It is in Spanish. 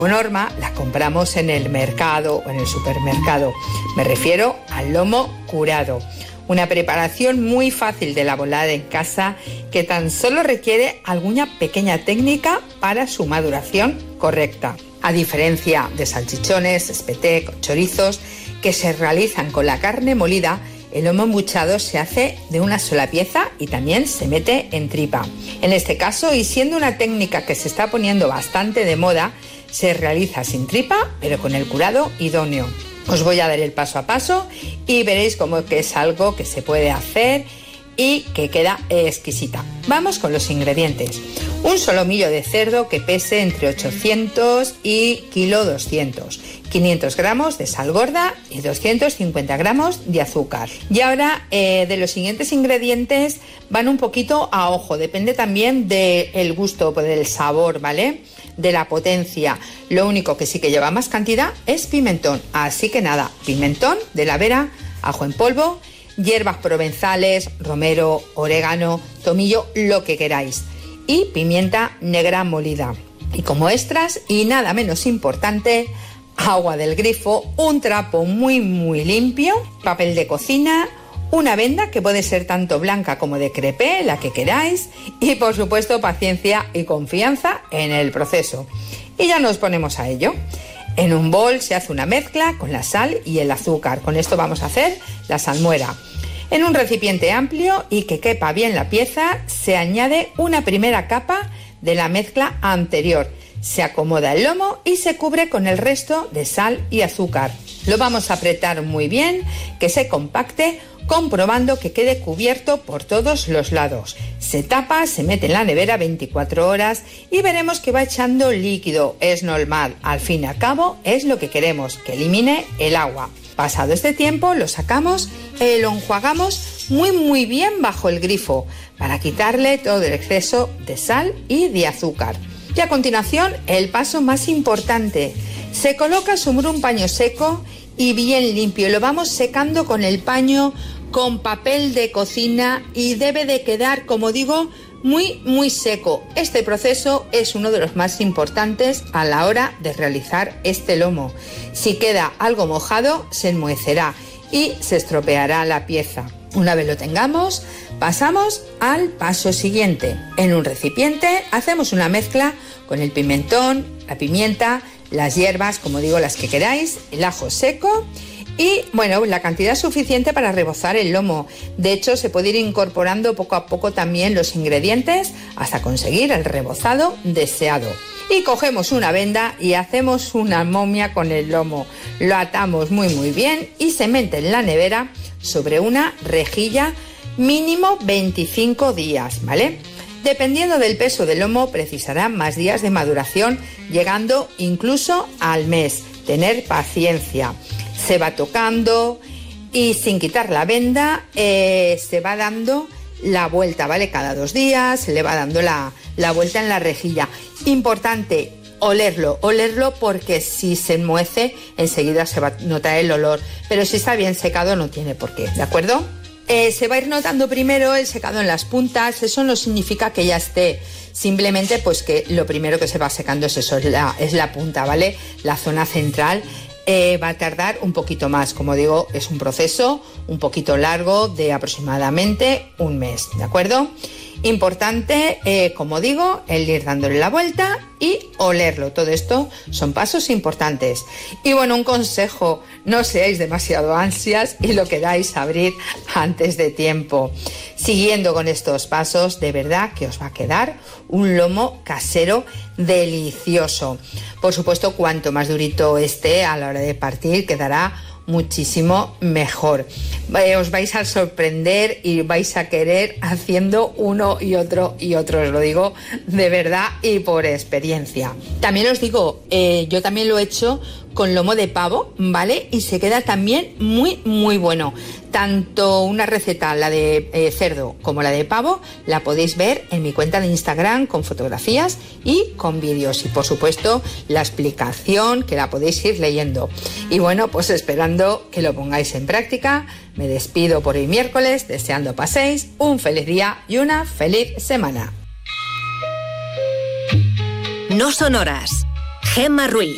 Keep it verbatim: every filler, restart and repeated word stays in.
Por norma, la compramos en el mercado o en el supermercado. Me refiero al lomo curado. Una preparación muy fácil de elaborar en casa que tan solo requiere alguna pequeña técnica para su maduración correcta. A diferencia de salchichones, espetec o chorizos que se realizan con la carne molida, el lomo embuchado se hace de una sola pieza y también se mete en tripa. En este caso, y siendo una técnica que se está poniendo bastante de moda, se realiza sin tripa, pero con el curado idóneo. Os voy a dar el paso a paso y veréis cómo que es algo que se puede hacer y que queda exquisita. Vamos con los ingredientes. Un solomillo de cerdo que pese entre ochocientos y kilo doscientos, quinientos gramos de sal gorda y doscientos cincuenta gramos de azúcar. Y ahora eh, de los siguientes ingredientes van un poquito a ojo, depende también del gusto, del sabor, ¿vale? De la potencia. Lo único que sí que lleva más cantidad es pimentón, así que nada, pimentón de la vera, ajo en polvo, hierbas provenzales, romero, orégano, tomillo, lo que queráis, y pimienta negra molida. Y como extras, y nada menos importante, agua del grifo, un trapo muy muy limpio, papel de cocina, una venda que puede ser tanto blanca como de crepé, la que queráis, y por supuesto paciencia y confianza en el proceso. Y ya nos ponemos a ello. En un bol se hace una mezcla con la sal y el azúcar. Con esto vamos a hacer la salmuera. En un recipiente amplio y que quepa bien la pieza, se añade una primera capa de la mezcla anterior. Se acomoda el lomo y se cubre con el resto de sal y azúcar. Lo vamos a apretar muy bien, que se compacte, comprobando que quede cubierto por todos los lados. Se tapa, se mete en la nevera veinticuatro horas y veremos que va echando líquido. Es normal, al fin y al cabo es lo que queremos, que elimine el agua. Pasado este tiempo lo sacamos y lo enjuagamos muy muy bien bajo el grifo para quitarle todo el exceso de sal y de azúcar. Y a continuación el paso más importante. Se coloca sobre un paño seco y bien limpio. Lo vamos secando con el paño con papel de cocina y debe de quedar, como digo, muy muy seco. Este proceso es uno de los más importantes a la hora de realizar este lomo. Si queda algo mojado, se enmohecerá y se estropeará la pieza. Una vez lo tengamos, pasamos al paso siguiente. En un recipiente hacemos una mezcla con el pimentón, la pimienta, las hierbas, como digo, las que queráis, el ajo seco y, bueno, la cantidad suficiente para rebozar el lomo. De hecho, se puede ir incorporando poco a poco también los ingredientes hasta conseguir el rebozado deseado. Y cogemos una venda y hacemos una momia con el lomo. Lo atamos muy muy bien y se mete en la nevera sobre una rejilla mínimo veinticinco días, ¿vale? Dependiendo del peso del lomo, precisará más días de maduración, llegando incluso al mes. Tener paciencia. Se va tocando y sin quitar la venda eh, se va dando la vuelta, ¿vale? Cada dos días se le va dando la, la vuelta en la rejilla. Importante, olerlo, olerlo porque si se enmohece enseguida se va a notar el olor, pero si está bien secado no tiene por qué, ¿de acuerdo? Eh, se va a ir notando primero el secado en las puntas, eso no significa que ya esté, simplemente pues que lo primero que se va secando es eso, es la, es la punta, ¿vale? La zona central eh, va a tardar un poquito más, como digo, es un proceso un poquito largo de aproximadamente un mes, ¿de acuerdo? Importante, eh, como digo, el ir dándole la vuelta y olerlo. Todo esto son pasos importantes. Y bueno, un consejo, no seáis demasiado ansias y lo queráis abrir antes de tiempo. Siguiendo con estos pasos, de verdad que os va a quedar un lomo casero delicioso. Por supuesto, cuanto más durito esté a la hora de partir, quedará muchísimo mejor. Eh, os vais a sorprender y vais a querer haciendo uno y otro y otro, os lo digo de verdad y por experiencia. También os digo, eh, yo también lo he hecho con lomo de pavo, ¿vale? Y se queda también muy muy bueno. Tanto una receta, la de eh, cerdo como la de pavo, la podéis ver en mi cuenta de Instagram con fotografías y con vídeos. Y por supuesto la explicación que la podéis ir leyendo. Y bueno, pues esperando que lo pongáis en práctica, me despido por hoy miércoles, deseando paséis un feliz día y una feliz semana. No son horas. Gemma Ruiz.